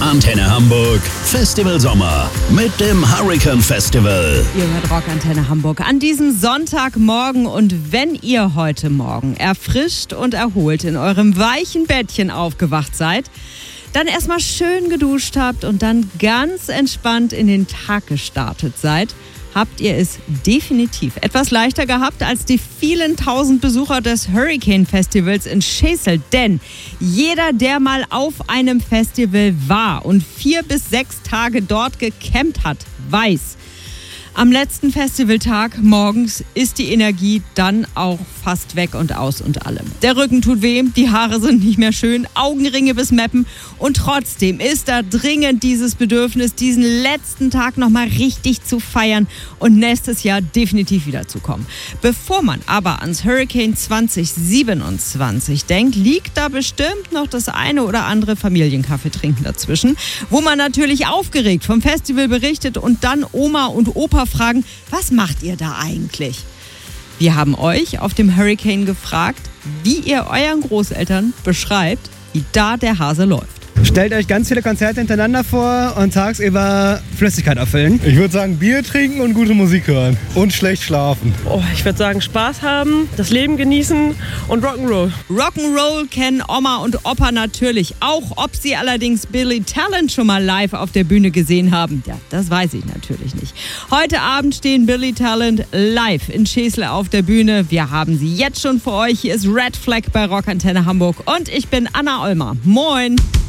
Antenne Hamburg Festival Sommer mit dem Hurricane Festival. Ihr hört Rock Antenne Hamburg an diesem Sonntagmorgen, und wenn ihr heute Morgen erfrischt und erholt in eurem weichen Bettchen aufgewacht seid, dann erstmal schön geduscht habt und dann ganz entspannt in den Tag gestartet seid, habt ihr es definitiv etwas leichter gehabt als die vielen tausend Besucher des Hurricane Festivals in Schesel. Denn jeder, der mal auf einem Festival war und 4 bis 6 Tage dort gecampt hat, weiß, am letzten Festivaltag morgens ist die Energie dann auch fast weg und aus und allem. Der Rücken tut weh, die Haare sind nicht mehr schön, Augenringe bis Meppen, und trotzdem ist da dringend dieses Bedürfnis, diesen letzten Tag nochmal richtig zu feiern und nächstes Jahr definitiv wiederzukommen. Bevor man aber ans Hurricane 2027 denkt, liegt da bestimmt noch das eine oder andere Familienkaffee trinken dazwischen, wo man natürlich aufgeregt vom Festival berichtet und dann Oma und Opa fragen, was macht ihr da eigentlich? Wir haben euch auf dem Hurricane gefragt, wie ihr euren Großeltern beschreibt, wie da der Hase läuft. Stellt euch ganz viele Konzerte hintereinander vor und tagsüber Flüssigkeit auffüllen. Ich würde sagen, Bier trinken und gute Musik hören. Und schlecht schlafen. Ich würde sagen, Spaß haben, das Leben genießen und Rock'n'Roll. Rock'n'Roll kennen Oma und Opa natürlich auch. Ob sie allerdings Billy Talent schon mal live auf der Bühne gesehen haben, ja, das weiß ich natürlich nicht. Heute Abend stehen Billy Talent live in Schesel auf der Bühne. Wir haben sie jetzt schon für euch. Hier ist Red Flag bei Rock Antenne Hamburg und ich bin Anna Olmer. Moin!